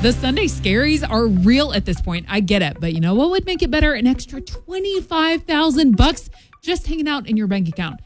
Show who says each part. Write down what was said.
Speaker 1: The Sunday scaries are real at this point. I get it. But you know what would make it better? An extra $25,000 just hanging out in your bank account.